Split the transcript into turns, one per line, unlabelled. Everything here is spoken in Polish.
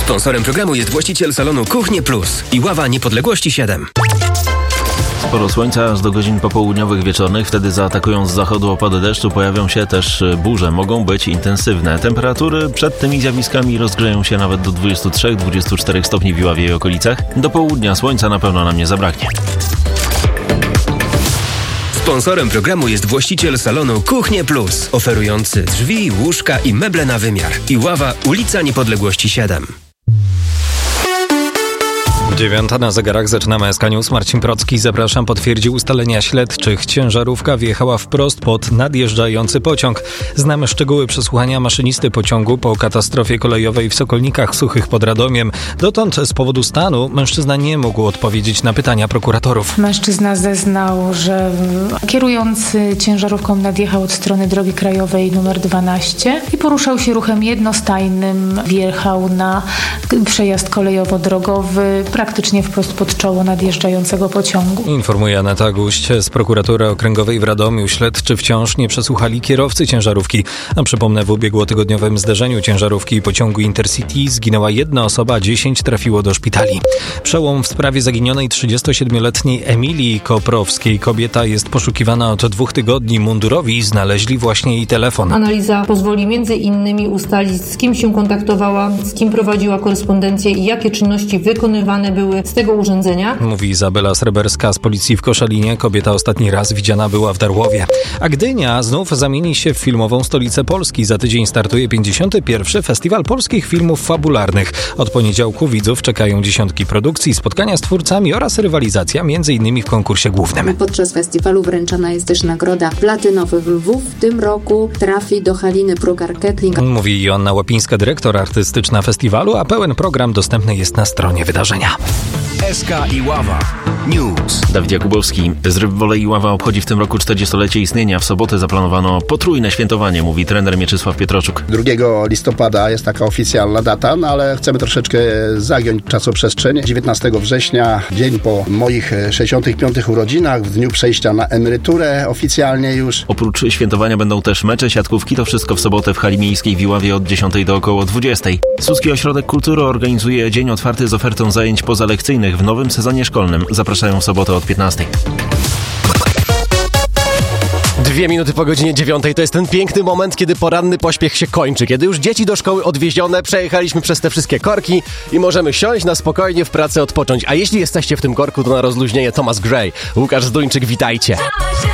Sponsorem programu jest właściciel salonu Kuchnie Plus i Ława Niepodległości 7.
Sporo słońca aż do godzin popołudniowych, wieczornych. Wtedy zaatakują z zachodu opady deszczu. Pojawią się też burze. Mogą być intensywne. Temperatury przed tymi zjawiskami rozgrzeją się nawet do 23-24 stopni w Iławie i okolicach. Do południa słońca na pewno nam nie zabraknie.
Sponsorem programu jest właściciel salonu Kuchnie Plus, oferujący drzwi, łóżka i meble na wymiar. Iława, ulica Niepodległości 7.
9 na zegarach, zaczynamy SK News. Marcin Procki, zapraszam. Potwierdził ustalenia śledczych. Ciężarówka wjechała wprost pod nadjeżdżający pociąg. Znamy szczegóły przesłuchania maszynisty pociągu po katastrofie kolejowej w Sokolnikach Suchych pod Radomiem. Dotąd z powodu stanu mężczyzna nie mógł odpowiedzieć na pytania prokuratorów.
Mężczyzna zeznał, że kierujący ciężarówką nadjechał od strony drogi krajowej nr 12 i poruszał się ruchem jednostajnym. Wjechał na przejazd kolejowo-drogowy praktycznie wprost pod czoło nadjeżdżającego pociągu.
Informuje Aneta Guść z prokuratury okręgowej w Radomiu. Śledczy wciąż nie przesłuchali kierowcy ciężarówki. A przypomnę, w ubiegłotygodniowym zderzeniu ciężarówki i pociągu Intercity zginęła jedna osoba, 10 trafiło do szpitali. Przełom w sprawie zaginionej 37-letniej Emilii Koprowskiej. Kobieta jest poszukiwana od 2 tygodni. Mundurowi znaleźli właśnie jej telefon.
Analiza pozwoli m.in. ustalić, z kim się kontaktowała, z kim prowadziła korespondencję i jakie czynności wykonywane były z tego urządzenia. Mówi
Izabela Sreberska z policji w Koszalinie. Kobieta ostatni raz widziana była w Darłowie. A Gdynia znów zamieni się w filmową stolicę Polski. Za tydzień startuje 51. Festiwal Polskich Filmów Fabularnych. Od poniedziałku widzów czekają dziesiątki produkcji, spotkania z twórcami oraz rywalizacja m.in. w konkursie głównym.
Podczas festiwalu wręczana jest też nagroda Platynowych Lwów. W tym roku trafi do Haliny Prugar-Kettling.
Mówi Joanna Łapińska, dyrektor artystyczna festiwalu, a pełen program dostępny jest na stronie wydarzenia.
SK Iława News.
Dawid Jakubowski. Zryw Wolej Iława obchodzi w tym roku 40-lecie istnienia. W sobotę zaplanowano potrójne świętowanie, mówi trener Mieczysław Pietroczuk.
2 listopada jest taka oficjalna data, no ale chcemy troszeczkę zagiąć czasoprzestrzeń. 19 września, dzień po moich 65 urodzinach, w dniu przejścia na emeryturę oficjalnie już.
Oprócz świętowania będą też mecze, siatkówki. To wszystko w sobotę w hali miejskiej w Iławie od 10 do około 20. Suski Ośrodek Kultury organizuje dzień otwarty z ofertą zajęć pozalekcyjnych w nowym sezonie szkolnym. Zapraszają w sobotę od 15.
2 minuty po godzinie 9 to jest ten piękny moment, kiedy poranny pośpiech się kończy. Kiedy już dzieci do szkoły odwiezione, przejechaliśmy przez te wszystkie korki i możemy siąść na spokojnie w pracy odpocząć. A jeśli jesteście w tym korku, to na rozluźnienie Thomas Gray. Łukasz Zduńczyk, witajcie.